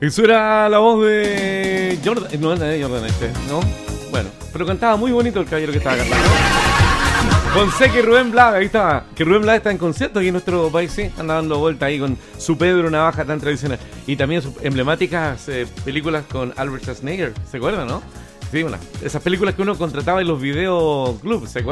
Eso era la voz de Jordan. No era de Jordan ¿no? Bueno, pero cantaba muy bonito el caballero que estaba cantando. Fonseca y Rubén Blades, ahí estaba. Que Rubén Blades está en concierto aquí en nuestro país, sí. Anda dando vuelta ahí con su Pedro Navaja tan tradicional. Y también sus emblemáticas películas con Albert Schwarzenegger. ¿Se acuerdan, no? Sí, esas películas que uno contrataba en los videoclubs, ¿se acuerdan?